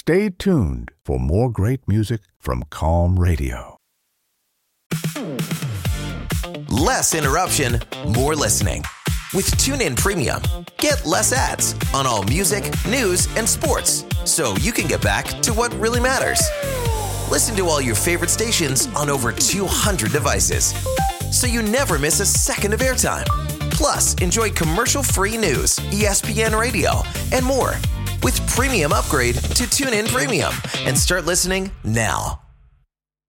Stay tuned for more great music from Calm Radio. Less interruption, more listening. With TuneIn Premium, get less ads on all music, news, and sports, so you can get back to what really matters. Listen to all your favorite stations on over 200 devices, so you never miss a second of airtime. Plus, enjoy commercial-free news, ESPN Radio, and more. With Premium Upgrade to TuneIn Premium, and start listening now.